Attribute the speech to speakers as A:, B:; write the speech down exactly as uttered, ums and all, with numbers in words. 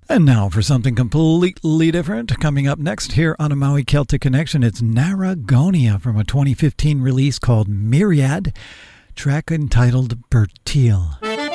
A: And now for something completely different. Coming up next here on a Maui Celtic Connection, it's Naragonia from a twenty fifteen release called Myriad, track entitled Bertil.